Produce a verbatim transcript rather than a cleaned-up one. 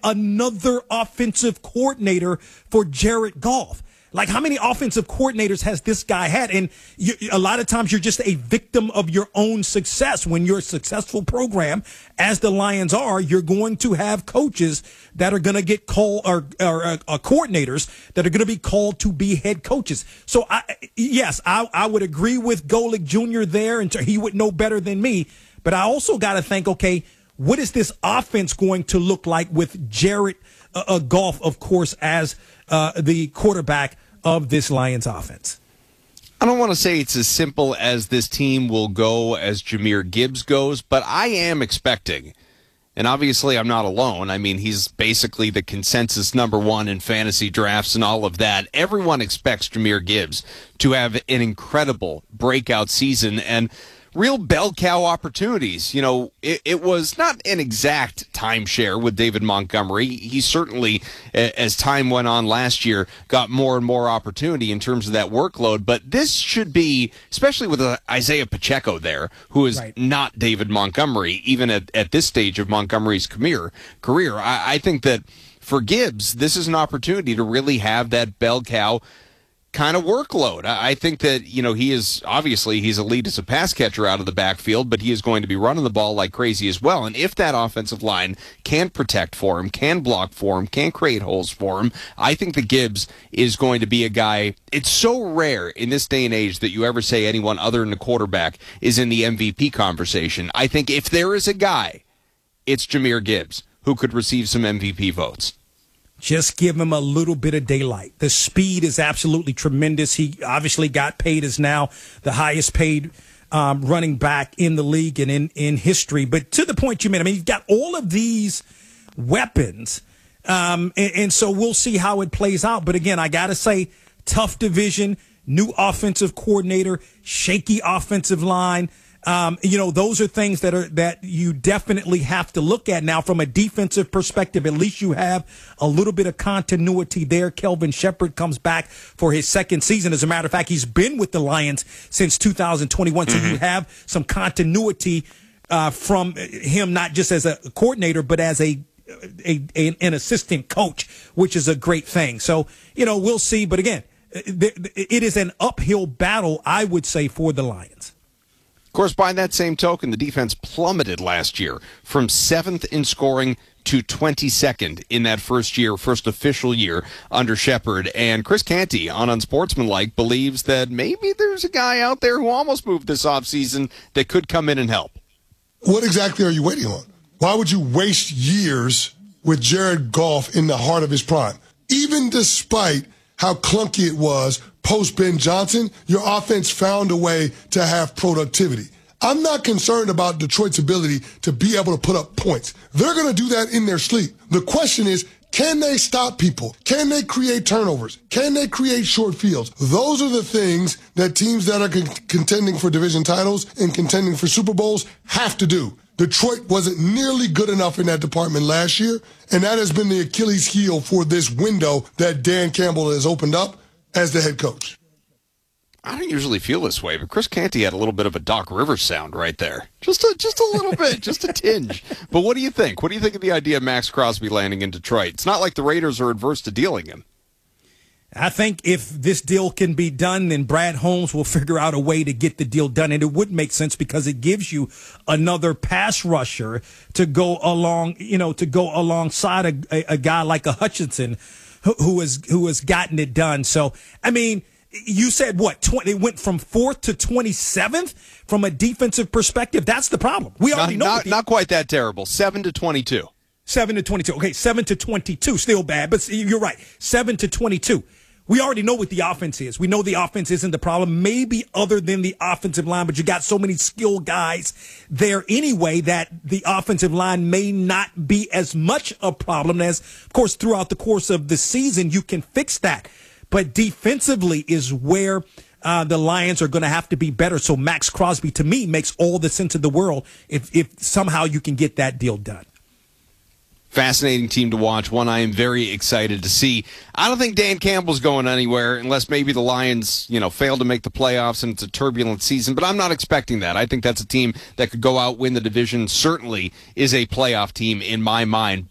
another offensive coordinator for Jared Goff. Like, how many offensive coordinators has this guy had? And you, a lot of times you're just a victim of your own success. When you're a successful program, as the Lions are, you're going to have coaches that are going to get called, or, or uh, uh, coordinators that are going to be called to be head coaches. So, I, yes, I, I would agree with Golick Junior there, and he would know better than me. But I also got to think, okay, what is this offense going to look like with Jared uh, uh, Goff, of course, as uh, the quarterback of this Lions offense? I don't want to say it's as simple as this team will go as Jahmyr Gibbs goes, but I am expecting, and obviously I'm not alone. I mean, he's basically the consensus number one in fantasy drafts and all of that. Everyone expects Jahmyr Gibbs to have an incredible breakout season and real bell cow opportunities. You know, it, it was not an exact timeshare with David Montgomery. He certainly, as time went on last year, got more and more opportunity in terms of that workload. But this should be, especially with uh, Isaiah Pacheco there, who is right. not David Montgomery, even at, at this stage of Montgomery's career. career. I, I think that for Gibbs, this is an opportunity to really have that bell cow kind of workload. I think that, you know, he is, obviously, he's elite as a pass catcher out of the backfield, but he is going to be running the ball like crazy as well. And if that offensive line can protect for him, can block for him, can create holes for him, I think that Gibbs is going to be a guy. It's so rare in this day and age that you ever say anyone other than a quarterback is in the M V P conversation. I think if there is a guy, it's Jahmyr Gibbs, who could receive some M V P votes. Just give him a little bit of daylight. The speed is absolutely tremendous. He obviously got paid as now the highest paid um, running back in the league and in, in history. But to the point you made, I mean, you've got all of these weapons, um, and, and so we'll see how it plays out. But again, I got to say, tough division, new offensive coordinator, shaky offensive line. Um, you know, those are things that are that you definitely have to look at. Now, from a defensive perspective, at least you have a little bit of continuity there. Kelvin Shepherd comes back for his second season. As a matter of fact, he's been with the Lions since two thousand twenty-one. Mm-hmm. So you have some continuity uh, from him, not just as a coordinator, but as a, a, a an assistant coach, which is a great thing. So, you know, we'll see. But again, it is an uphill battle, I would say, for the Lions. Of course, by that same token, the defense plummeted last year from seventh in scoring to twenty-second in that first year, first official year under Shepard. And Chris Canty on Unsportsmanlike believes that maybe there's a guy out there who almost moved this offseason that could come in and help. What exactly are you waiting on? Why would you waste years with Jared Goff in the heart of his prime? Even despite how clunky it was post-Ben Johnson, your offense found a way to have productivity. I'm not concerned about Detroit's ability to be able to put up points. They're going to do that in their sleep. The question is, can they stop people? Can they create turnovers? Can they create short fields? Those are the things that teams that are con- contending for division titles and contending for Super Bowls have to do. Detroit wasn't nearly good enough in that department last year, and that has been the Achilles heel for this window that Dan Campbell has opened up as the head coach. I don't usually feel this way, but Chris Canty had a little bit of a Doc Rivers sound right there. Just a, just a little bit, just a tinge. But what do you think? What do you think of the idea of Max Crosby landing in Detroit? It's not like the Raiders are adverse to dealing him. I think if this deal can be done, then Brad Holmes will figure out a way to get the deal done. And it would make sense because it gives you another pass rusher to go along, you know, to go alongside a, a, a guy like a Hutchinson who, who has, who has gotten it done. So, I mean, you said what? twenty, it went from fourth to twenty-seventh from a defensive perspective. That's the problem. We already not, know. Not, the, not quite that terrible. Seven to twenty-two. Seven to twenty-two. Okay, seven to twenty-two. Still bad, but you're right. Seven to twenty-two. We already know what the offense is. We know the offense isn't the problem, maybe other than the offensive line, but you got so many skilled guys there anyway that the offensive line may not be as much a problem as, of course, throughout the course of the season, you can fix that. But defensively is where uh, the Lions are going to have to be better. So Max Crosby, to me, makes all the sense of the world if, if somehow you can get that deal done. Fascinating team to watch, one I am very excited to see. I don't think Dan Campbell's going anywhere unless maybe the Lions, you know, fail to make the playoffs and it's a turbulent season, but I'm not expecting that. I think that's a team that could go out, win the division, certainly is a playoff team in my mind.